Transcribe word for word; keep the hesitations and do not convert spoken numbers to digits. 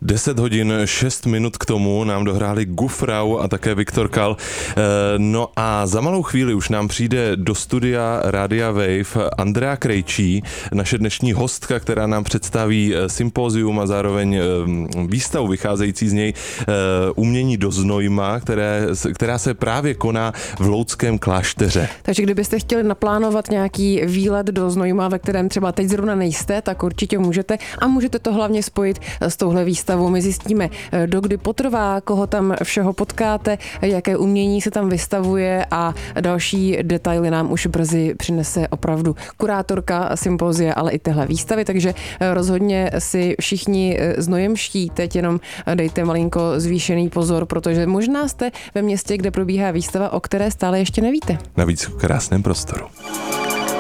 deset hodin šest minut k tomu nám dohráli Gufrau a také Viktor Kal. No a za malou chvíli už nám přijde do studia Rádia Wave Andrea Krejčí, naše dnešní hostka, která nám představí sympózium a zároveň výstavu vycházející z něj Umění do Znojma, které, která se právě koná v Loudském klášteře. Takže kdybyste chtěli naplánovat nějaký výlet do Znojma, ve kterém třeba teď zrovna nejste, tak určitě můžete a můžete to hlavně spojit s touhle výstavou. My zjistíme, dokdy potrvá, koho tam všeho potkáte, jaké umění se tam vystavuje a další detaily nám už brzy přinese opravdu kurátorka sympózia, ale i téhle výstavy, takže rozhodně si všichni znojemští teď jenom dejte malinko zvýšený pozor, protože možná jste ve městě, kde probíhá výstava, o které stále ještě nevíte. Navíc v krásném prostoru.